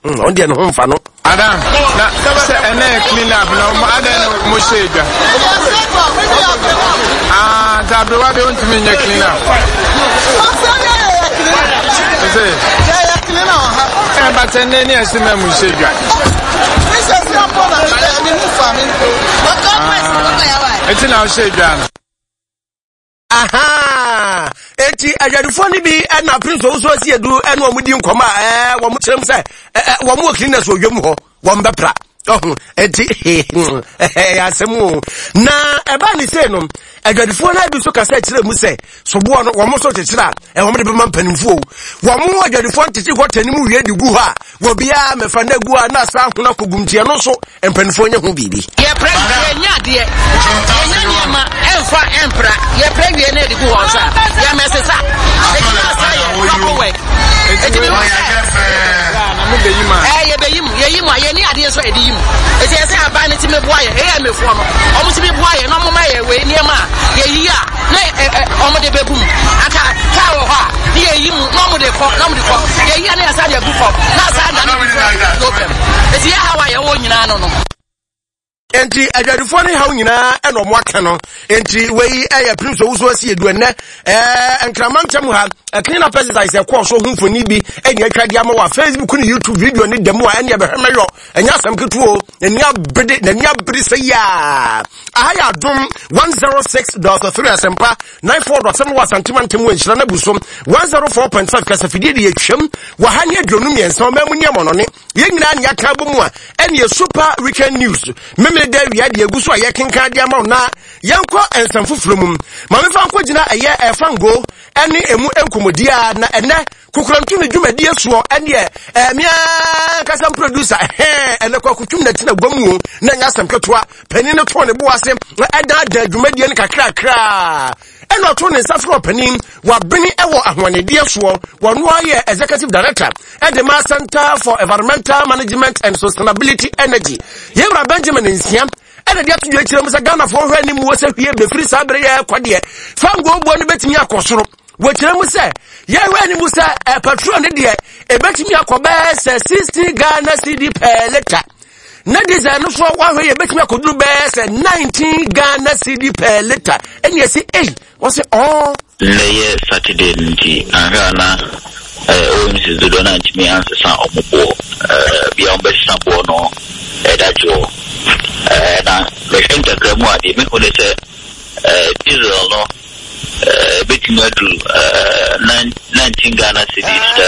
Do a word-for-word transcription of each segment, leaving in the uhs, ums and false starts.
on the home for no. Adam, and then clean up no other Mosega. Ah, that what they want to mean clean up. But then I see my Mosega. It's in our Shega. Aha! Eti ajadufoni bi na prince so asi edu ene omudi nkoma eh wo mo kyerem se wo mo cleaners odwom ho wo mbepra oh eti eh asemu na eba ni se no ajadufo na bi so ka se kyerem se so bo no wo mo so kyekira eh wo mo de be mampanimfo wo mo ajadufo tete ko tanimu wie di gu ha wo bia mefa na gu ha na sa ho na kogumtie no so empanimfo nya ho bibi ye president nya de nya nya ma emfa empra ye president na di gu ho sa ya mesesa e ti na sa ye proper work e ti na na me be yima eh ye be yim ye yim ye ni ade so e di yim e ti se aba ni ti me boa ye e ya mefo no o mo ti me boa ye no mo ma ye we ni ma ye yi a na o mo de bebum aka ka wo ha ye yim no mo de ko no mo de ko ye yi a na ya sa de gu ko na sa da no problem e ti ya ha wa ye wo nyina no no enti adwadufo ne hawo nyina eno mo aka no enti wei eye prince owuso asi edu enne eh enkramantam ha clean up exercise e ko so humfoni bi enya atwade ama wa Facebook ne YouTube video ne demo a enya behwemeyo enya asam ketuo enya brede na enya brede se ya ahaya dum one oh six point three asempa ninety-four point seven wasantimantem wenhyira na busom one oh four point five kasafidie de yetwam wa hanye dwonu miensa ma munye mo no ne yenyina anya ka bomu a enya super weekend news memele da wi ade aguso a yekenka de ama na yenko ensamfufurumum ma mefa nko gina eye efango ene emu enkomodia na ene kukurantu ne dwumadi asuo ene eh mia kasam producer eh ene kwa kutwum na tina gwamu na nya samketoa pani ne to ne bo ase eda da dwumadi ne kakra kra ene to ne safro pani wa beni ewo ahwanedi asuo wono aye executive director at the Mass Center for Environmental Management and Sustainability Energy Yebra Benjamin Nsiam ene dia to dwekire musa Ghana fo hwe ni mu wose hwie be free sabre ye kwade fango ogbo ne betimi akosoro wekire mu se ye hwe ni musa e petrol ne de e betimi akobe se sixty Ghana cedi per liter na diesel no so wa hwe ye betimi akoduru be se nineteen Ghana cedi per liter ene ye se eh wo se oh leye Saturday nti anana eh o Missus Dodona ntimi ansesa omobo eh bia ombesa bo no edajo eh na le shenta gramo ade me ko se eh diesel no eh betimi adu eh nineteen Ghana cedis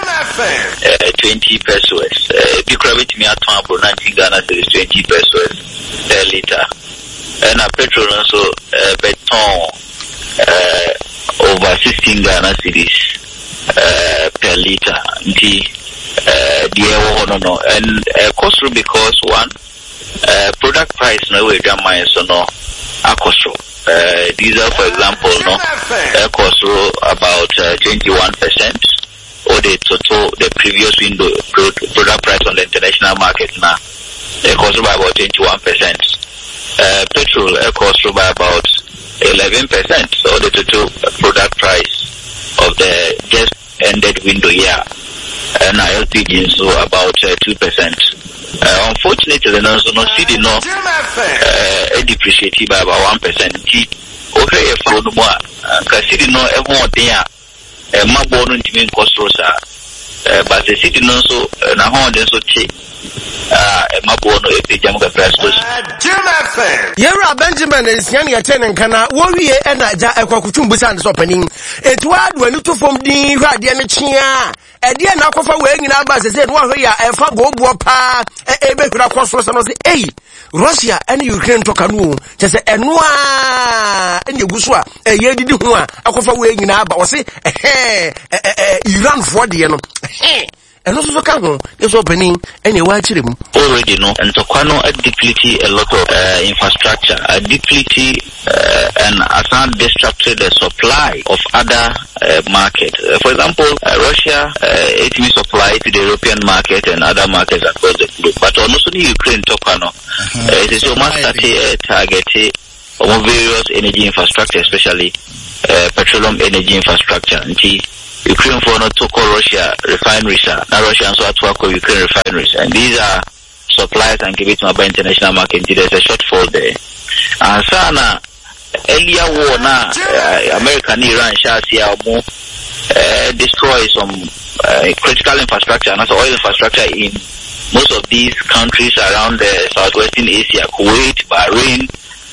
eh twenty pesos eh bi kra betimi aton abo nineteen Ghana cedis twenty pesos per liter and a petrol also eh beton eh over sixteen Ghana cedis uh, per liter. The uh, the no no and uh, cost because one uh, product price no way drama so no a cost uh, diesel for example no uh, cost about twenty-one percent or the total the previous window product price on the international market now it cost by about twenty-one percent. Uh, petrol uh, cost by about eleven percent, so the total product price of the just ended window year, and uh, L P G so about uh, two percent. Uh, unfortunately, no, so no C D no uh, depreciated by about one percent. Okay, if you know more, because C D no everyone there, uh, my born to mean cost rosa, but the C D no so na home then so cheap. Ah, my bono if they jam the press. Yera Benjamin is Yanni attending Kana, Warrior and Aquacutum Busan opening. It was when you took from the Radian Chia, and the Nakofa wearing in Abbas said, Warrior, and Fago Bopa, a bit across and was a Russia and Ukraine to canoe, just a noir and you guswa, a year did you want Aquafa wearing in Abba or say, eh, Iran for the eh. And also Kano is opening any watch him already no and Tokano deplete a lot of uh, infrastructure, a deplete uh, and as not disrupted the supply of other uh, markets. Uh, for example, uh, Russia uh, it means supply to the European market and other markets across the globe. But also the Ukraine Tokano uh-huh. uh, it is almost uh, targeted on various energy infrastructure, especially uh, petroleum energy infrastructure. Ukraine for not to call Russia refineries, now Russia and so to call Ukraine refineries. and these are suppliers and give it to my international market. There's a shortfall there. And sana earlier war na uh, America and Iran shall see how more uh, destroy some uh, critical infrastructure and also oil infrastructure in most of these countries around the southwestern Asia, Kuwait, Bahrain,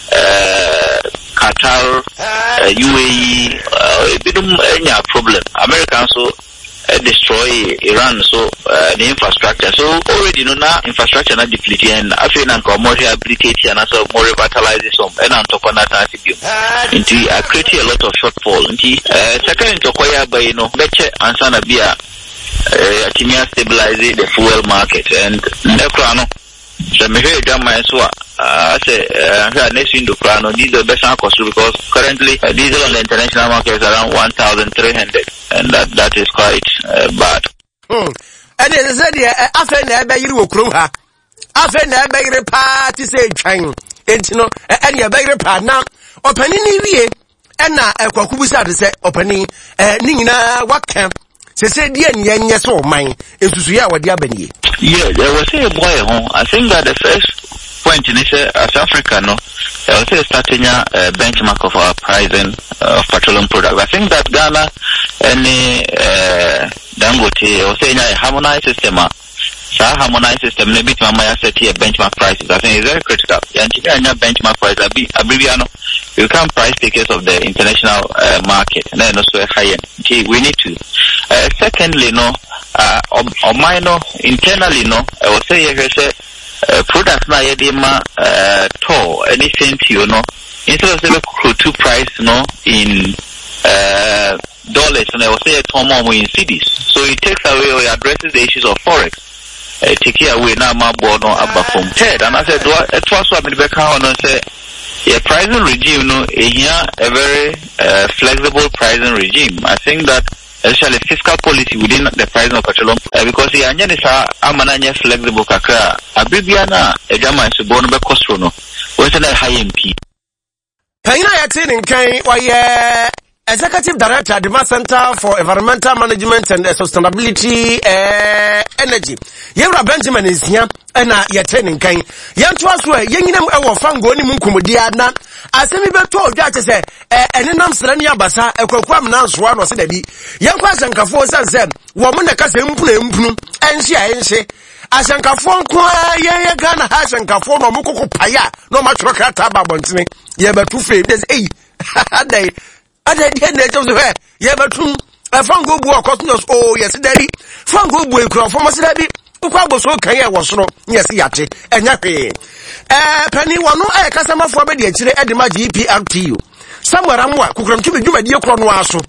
uh, Qatar, uh, U A E. Uh, it didn't any problem. America also Uh, destroy Iran, so uh, the infrastructure. So already, you know, now infrastructure not depleted, and I feel like more rehabilitated and also more revitalized some. And on top of that, I think into uh, create a lot of shortfall. Into uh, second into acquire by you know better and sana be a uh, stabilize the fuel market and the crown. So me hear that my so I say uh next window crown diesel best cost because currently uh, diesel on the international market is around one thousand three hundred. And that that is quite uh, bad. Hmm. And it is said here, after never you crew her. After never party say train. It's no, and your beggar part now. Opening ye, and now a quakubusa to say opening, uh, Nina, what camp? Say, said, yen, yen, yes, or mine, is to see what Yabani. Yeah, there was a boy home. I think that the first point in this, uh, as Africa, no, I was say starting a uh, benchmark of our pricing uh, of petroleum products. I think that Ghana, any uh, Dangote, or say a harmonized system, uh, so harmonized system, maybe to my set here benchmark prices. I think it's very critical. And benchmark price, Abriviano, you can't price because of the international uh, market, and then also a high end. Okay, we need to. Uh, secondly, no, uh, or, or minor internally, no, I will say, I say. Uh, products na yedima uh to anything you know instead of the crude price you know in uh dollars and I will say a more in cities, so it takes away or addresses the issues of forex. Uh, take away now my board no abba from head and I said it was what back on and say yeah pricing regime no here a very uh, flexible pricing regime. I think that especially fiscal policy within the pricing of petroleum uh, because the anya is a mananya flexible kakra abibiana a jama is born by costrono what's a high M P Paina yatin in Kane why Executive Director at the Mass Center for Environmental Management and uh, Sustainability uh, Energy. Yera Benjamin is here and uh, yatin in Kane. Yan twas way yingam our fango ni munkumudiana. As we be told that say eh enenam srania basa ekwakwam na nso ano se da bi yenkwa asankafo sanse wo mo na kase mpunu mpunu enhye enhye asankafo nko ye ye Ghana ha asankafo no mo kokko paya no ma tworo krata ba bontene ye batu fe des eh adai adai de na to so ye batu afango bu okotos oh yes daddy fango bu ekrofo mo se da bi ukwa boso kan ye wo soro yes yache enya hwe eh pani wonu eh kasamafo be de akire edema G P R T U samara mwa kukuramtu be dwuma die kro no aso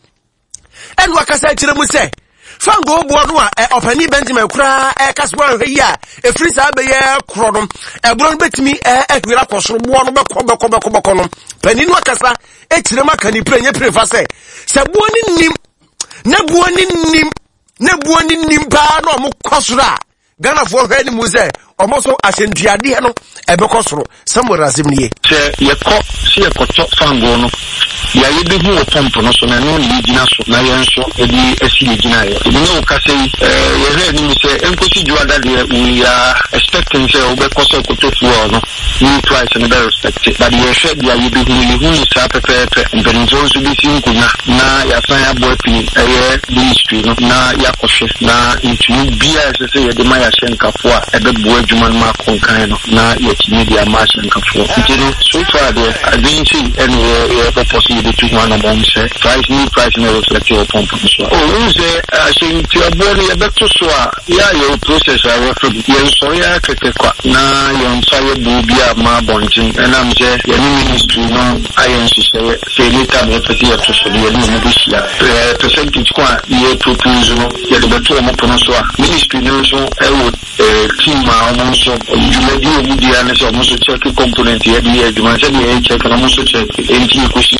enu akasa akire mu se fango bo no a opani Benjamin kura eh kaswa hwe ya e free sa be ye kro no e bro no betimi eh ehwira kosoro bo no be ko be ko be ko be ko no pani no akasa akire maka ni prenye prefa se se bo ni nim na bo ni nim na bo ni nim pa no mo kosoro a Ghana for hwe ni mu se omoso asenduade no ebeko soro somewhere azimnie se yeko se yeko to fango no ya yede hu o pompo no so na no ni gina so na ye nso edi esi ni gina ye edi no ka se eh ye he ni se enkosi juada de we are expecting se obeko so ko to fuo no ni price no be respect but ye she dia yede hu ni hu sa pepe nbenzo so bi si nkunya na ya san ya boy pi eh ministry no na ya koshe na into bia se se ye de ma ya shenkafo a ebe bo Juman Marco kind of na yet media match and control. So far, the agency and the possibility to one among say price new price no reflect your pump. Oh, who's there? I think your body a better so yeah, your process I refer to you. So yeah, na yon fire bubia ma bonjin and I'm say your ministry no I am say say later me for the to so the this year percentage kwa ye propose no ye the better mo so ministry no so I would team also you do the analysis of most check component here the you must check and also check into question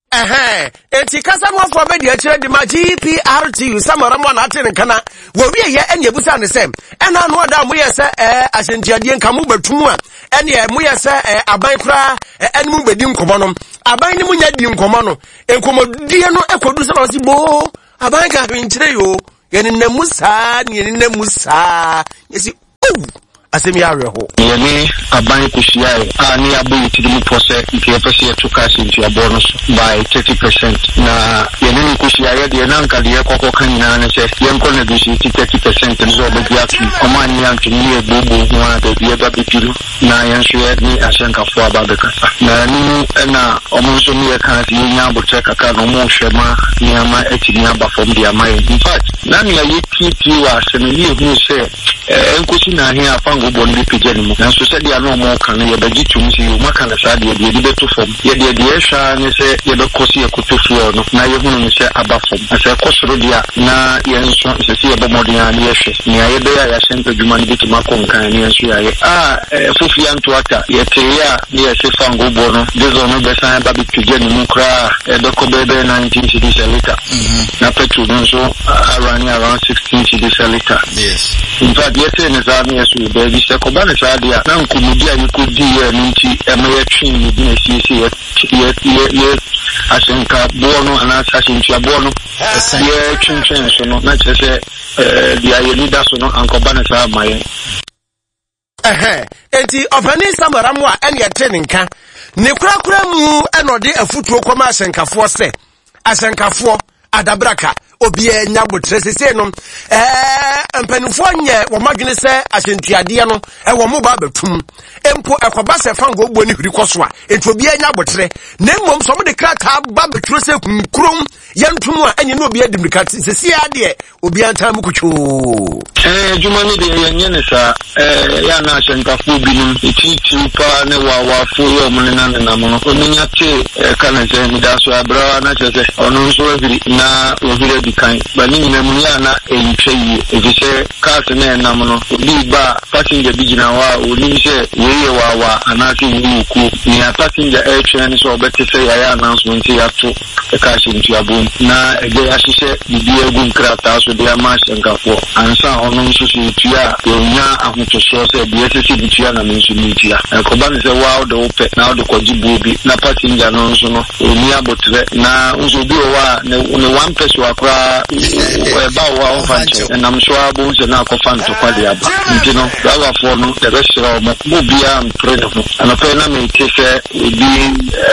eh enti kasa mo fo be de akire de ma G P R T U samara mo na atin kana wo wie ye ene ebusa ne sem ena no da mo ye se eh asentiade nka mo batum a ene mo ye se eh aban kura ene mo bedi nkomo no aban ni mo nya di nkomo no enkomodie no ekodu se no si bo aban ka hwinkyire yo ye ne namusa ne ne namusa yesi asemi areho yene aban kusiae ani abu tidimu pose nke pese to cash into your bonus by thirty percent na yene kusiae de na nka de kokko kan na ne se yenko na bi thirty percent nzo be biatu omani yantu ni egbogbò nwa de bi eba bipiru na yenso ye ni asenka fo aba be kasa na ni na omonso mi e kan ti nya abotre kaka no mo hwema ni ama etini aba from dia mai in fact na ni ayi titi wa asemi ni hu se enkosi na he afango bon bi pejani mu na so se dia no mo kan ye be gitu si o maka na sa dia dia bi beto fom ye dia dia hwa ni se ye be kosi ye kutofuo no na ye hunu ni se aba fom ase kosoro dia na ye nso se se ye be modern ni ye hwe ni ye be ya sento djuma ni bitu makon kan ni nso ya ye ah fufi anto ata ye te ya ni ye se fango bo no dezo no be san ba bi pejani mu kra e be ko be be nineteen cedis a liter na petrol nso around around sixteen cedis a liter. Yes. In fact, yete ne za ne so be bi se ko ba ne sa dia na nkumudi ani ko di ye nti e ma ye twi ni bi na siesie ye ye ye asenka bo no ana asenka bo no ye twintwen so no na chese eh dia ye leader so no anko ba ne sa ma ye eh enti ofani samaram wa ene yete ne nka ne kurakura mu eno de afutuo koma asenkafo se asenkafo adabraka obi enya botre sese no eh mpanifo nye wo madwene se asentuade no e wo mo ba batum empo ekoba se fango ogbo ni huri koso a enti obi enya botre na mmom so mo de krata ba betro se kunkrom yentum a enye no obi adimrika sese ade obi anta mu kuchu eh juma ni de yenye ne sa eh ya na asenkafo bi no titi pa ne wa wa fo yo mo ne na na mo no omunya te kana se mi da so abra na se ono so hiri na ohiri kan bani ni mu ya na entwe efise cars na na mo no bi ba passenger bi gina wa oni se yeye wa wa anase ni ku ni passenger air train so obete se ya ya announcement ya to e ka shi ntu abun na ege ya hihye bi egun krata so de ama senkafo ansa ono nso so tua onya ahoto so se bi ese bi tua na nso ni tua e ko ba ni se wa do ope na do ko jibu bi na passenger no nso no oni abotre na nso bi o wa ne one person akra ba wa fancho na mswa bo nse na ko fanto kwa dia ba ntino dawa fo no de besira mo mo bia mpreno ana pe na me tese bi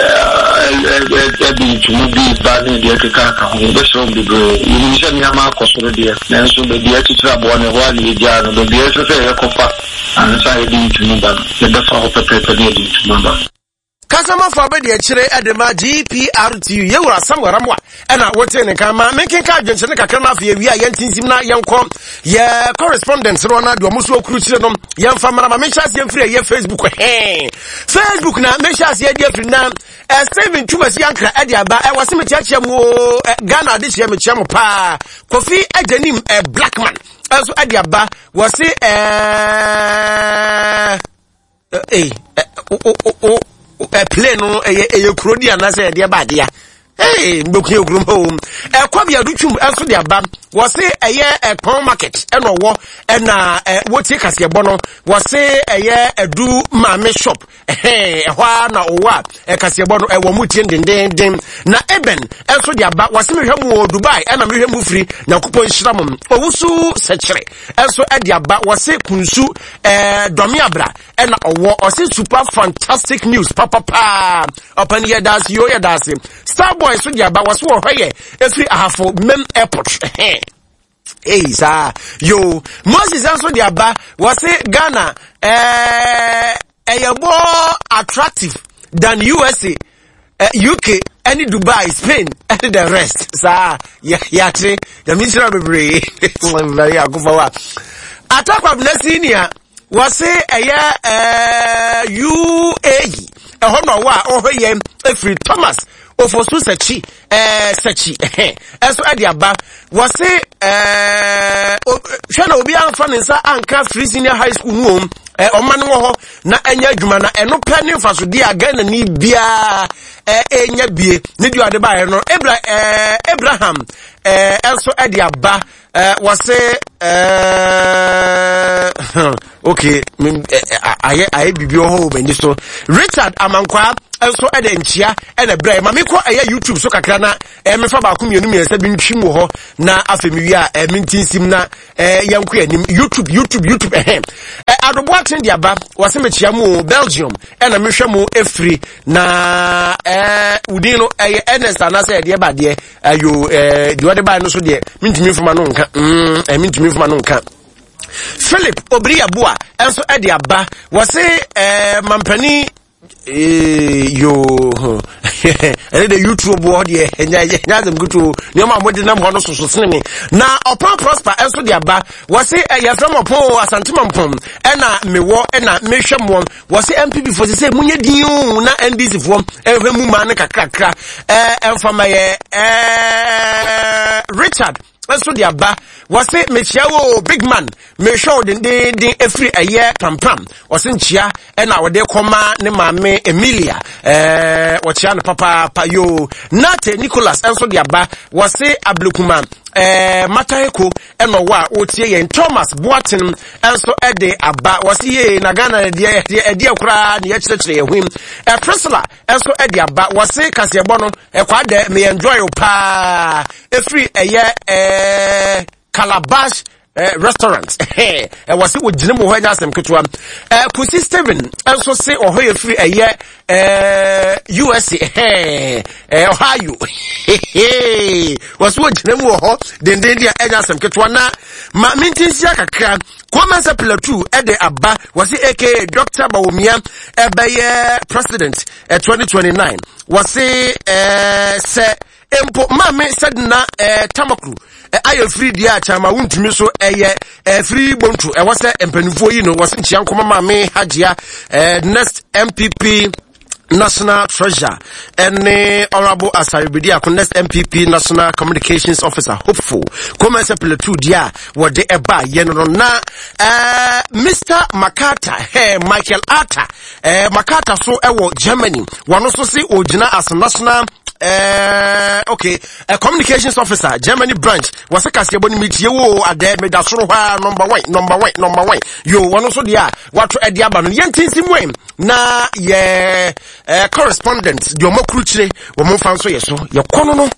eh bi tumu bi ba ne dia ke ka ka ho besira bi bro ni se nya ma ko so dia na so be dia titra bo ne wa ni dia no be dia se se ko fa an sa e bi tumu ba de be fa ho pepe pe dia di tumu ba Kasama fabe de chire edema G P R T U yewura samwaramwa ena wote ne kama menkenka adwenche ne kakra na afie wi a yentinsim na yenko ye correspondence ro na de omuso okuru chire no yemfa mara ma menchas yemfiri ye Facebook he Facebook na menchas ye de afiri na eh seven tumasi yankra e de aba e wase metiachia mu Ghana de chie metiam pa Kofi Ajanim eh Blackman also e de aba wase eh eh o o a plane no e krodi anase de ba de ya eh mboku ogrum ho e kwabia dutwum enso de aba wo se eye e pon market e no wo e na wo tie kase bo no wo se eye edu mame shop eh e hwa na owa e kase bo no e wo mutie ndenden na eben enso de aba wo se mehwem wo Dubai e na mehwem free na kupon hyiramum owusu sechere enso e de aba wo se kunsu eh domi abra e na owo o se super fantastic news papa pa open here das yo ya das Starboy so dia ba waso wo hweye efri ahafo mem airport eh eh sa yo Moses also dia ba wase Ghana eh eyebo attractive than U S A uh, U K and Dubai Spain and the rest sa ya ya tre the minister bebre very agufawa atakwa bnasinia wase eya eh U A E eho no wa ohweye efri Thomas ofosu sechi eh sechi eh eso ade aba wase eh hwe na obi anfa ne nsa anka Free Senior High School no eh omane wo ho na anya adwuma na eno pa ne mfaso de aga na ni bia eh enya bie ne du ade ba no Ebra eh Abraham eh eso ade aba eh wase eh okay aye aye bibio ho beni so Richard Amankwa also ede nchia ede brai ma mekọ eye YouTube so kakra na e mefa ba ko mienu miensa bi ntwim ho na afemiwi a e mentinsim na e yanko anim YouTube YouTube YouTube eh adoboaten de aba wase mechia mu Belgium ena mehwe mu efri na eh udin no eh Ernest anase de ba de ayo eh de wode ba no so de mintimi fuma no nka mm eh mintimi fuma no nka Philip Obriabua enso e de aba wase eh mampani eh yo eh the YouTube board ye nya nya dem gutu ni ma modi na mo no soso sene na Opan Prosper enso de aba wase ya from Opan Asantuma Mpom ena mewo ena mehwe mo wase M P B for say munye din na N D C fo ehwe mu ma ne kakrakra eh emfama ye eh Richard enso de aba wase mechia wo big man me show den den den every a year pam pam wase nchia e na wode koma ne maame Emilia eh wochia no papa pa yo Nate Nicholas enso de aba wase ablekuma eh Mataheko eno wa otie yen Thomas Boatin enso e de aba wase ye na Ghana de de akura ne ye kyerkyere ehwim eh Priscilla enso e de aba wase kasebo no e kwa de me enjoy pa every a year eh Calabash uh, restaurant eh was it with Jinimo ho anyasem ketwa eh Kusi Steven enso se ohoye free a year eh U S A eh Ohio was what Jinimo ho den den dia anyasem ketwa na ma mintinsia kakra Kwamasa Plateau e de aba was it aka Doctor Bawumia e be president eh twenty twenty-nine was it eh se empo mame said na eh Tamakru ayo free dia chama wuntumi so eye free bontu e wase empanifo yi no wase nchia nkoma mame Hajia next M P P National Treasurer and Honorable Asaribidi akon next M P P National Communications Officer hopeful come se Plateau dia wo de eba ye no na eh Mister Makata eh Michael Arthur eh Makata so ewo Germany wano so se ogina as national Uh, okay, a communications officer, Germany branch, was a Cassia meet you at the Medasuro number one, number one, number one. You one also there, what to Eddie Aban, Yantin way. Na, yeah, uh, correspondent, your more crucially, or more fancy, so your corner.